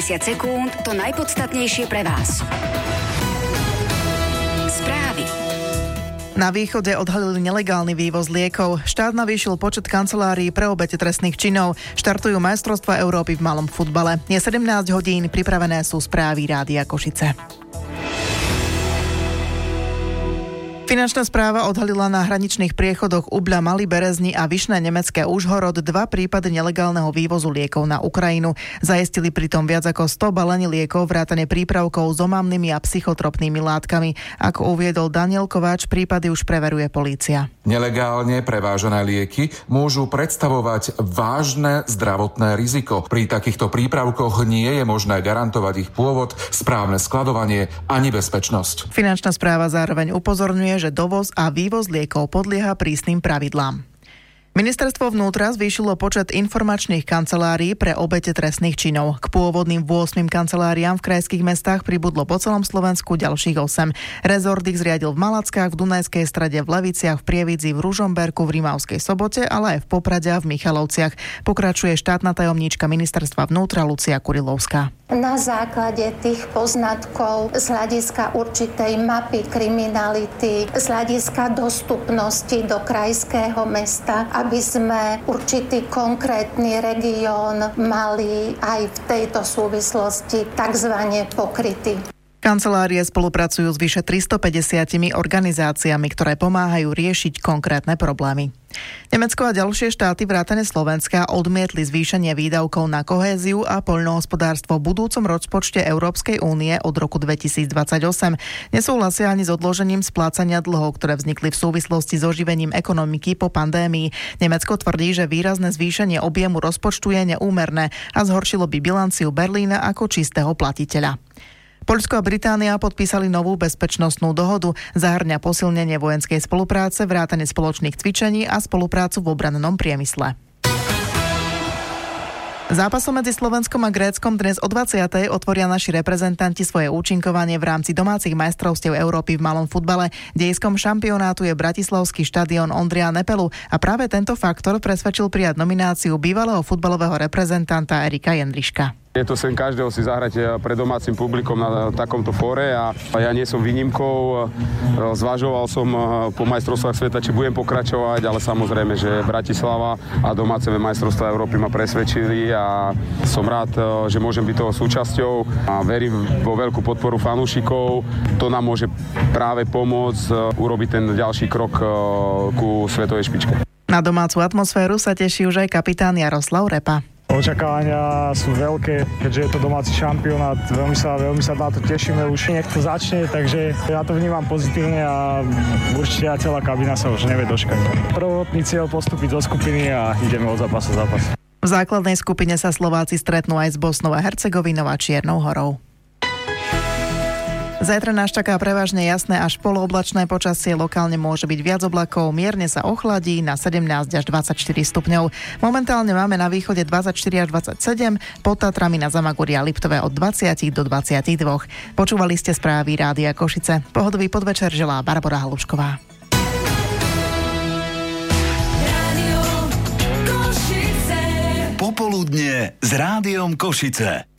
sekúnd to najpodstatnejšie pre vás. Správy. Na východe odhalili nelegálny vývoz liekov. Štát navýšil počet kancelárií pre obete trestných činov. Štartujú majstrovstvá Európy v malom futbale. Je 17 hodín, pripravené sú správy Rádia Košice. Finančná správa odhalila na hraničných priechodoch Ubľa, Malý Berezni a Vyšné Nemecké Užhorod 2 prípady nelegálneho vývozu liekov na Ukrajinu. Zajistili pritom viac ako 100 balení liekov vrátane prípravkov s omamnými a psychotropnými látkami. Ako uviedol Daniel Kováč, prípady už preveruje polícia. Nelegálne prevážené lieky môžu predstavovať vážne zdravotné riziko. Pri takýchto prípravkoch nie je možné garantovať ich pôvod, správne skladovanie ani bezpečnosť. Finančná správa zároveň upozorňuje, že dovoz a vývoz liekov podlieha prísnym pravidlám. Ministerstvo vnútra zvýšilo počet informačných kancelárií pre obete trestných činov. K pôvodným 8 kanceláriám v krajských mestách pribudlo po celom Slovensku ďalších 8. Rezort ich zriadil v Malackách, v Dunajskej Strede, v Leviciach, v Prievidzi, v Ružomberku, v Rimavskej Sobote, ale aj v Poprade a v Michalovciach. Pokračuje štátna tajomníčka Ministerstva vnútra Lucia Kurilovská. Na základe tých poznatkov z hľadiska určitej mapy kriminality, z hľadiska dostupnosti do krajského mesta, aby sme určitý konkrétny región mali aj v tejto súvislosti takzvané pokrytý. Kancelárie spolupracujú s vyše 350 organizáciami, ktoré pomáhajú riešiť konkrétne problémy. Nemecko a ďalšie štáty vrátane Slovenska odmietli zvýšenie výdavkov na kohéziu a poľnohospodárstvo v budúcom rozpočte Európskej únie od roku 2028. Nesúhlasia ani s odložením splácania dlhov, ktoré vznikli v súvislosti s oživením ekonomiky po pandémii. Nemecko tvrdí, že výrazné zvýšenie objemu rozpočtu je neúmerné a zhoršilo by bilanciu Berlína ako čistého platiteľa. Poľsko a Británia podpísali novú bezpečnostnú dohodu. Zahŕňa posilnenie vojenskej spolupráce, vrátane spoločných cvičení a spoluprácu v obrannom priemysle. Zápasom medzi Slovenskom a Gréckom dnes o 20:00 otvoria naši reprezentanti svoje účinkovanie v rámci domácich majstrovstiev Európy v malom futbale. Dejskom šampionátu je bratislavský štadión Ondřeja Nepelu a práve tento faktor presvedčil prijať nomináciu bývalého futbalového reprezentanta Erika Jendriška. Je to sen každého si zahrať pred domácim publikom na takomto fóre a ja nie som výnimkou. Zvažoval som po majstrovstvách sveta, či budem pokračovať, ale samozrejme, že Bratislava a domáce majstrovstvá Európy ma presvedčili a som rád, že môžem byť toho súčasťou a verím vo veľkú podporu fanúšikov. To nám môže práve pomôcť urobiť ten ďalší krok ku svetovej špičke. Na domácu atmosféru sa teší už aj kapitán Jaroslav Repa. Očakávania sú veľké, keďže je to domáci šampionát. Veľmi sa na to tešíme, už nech to začne, takže ja to vnímam pozitívne a určite aj celá kabína sa už nevie dočkať. Prvotný cieľ postúpiť zo skupiny a ideme od zápasu zápas. V základnej skupine sa Slováci stretnú aj s Bosnou a Hercegovinou a Čiernou Horou. Zajtra nás čaká prevažne jasné až polooblačné počasie, lokálne môže byť viac oblakov, mierne sa ochladí na 17 až 24 stupňov. Momentálne máme na východe 24 až 27, pod Tatrami na Zamagúri a Liptove od 20 do 22. Počúvali ste správy Rádia Košice. Pohodový podvečer želá Barbora Halušková. Popoludnie s Rádiom Košice.